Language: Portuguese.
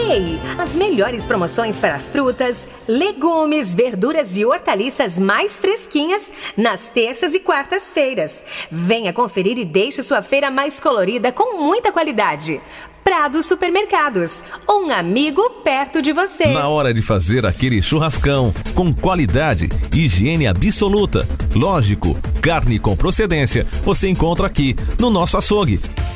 Ei, as melhores promoções para frutas, legumes, verduras e hortaliças mais fresquinhas nas terças e quartas-feiras. Venha conferir e deixe sua feira mais colorida com muita qualidade. Prado Supermercados, um amigo perto de você. Na hora de fazer aquele churrascão, com qualidade, higiene absoluta, lógico, carne com procedência, você encontra aqui no nosso açougue.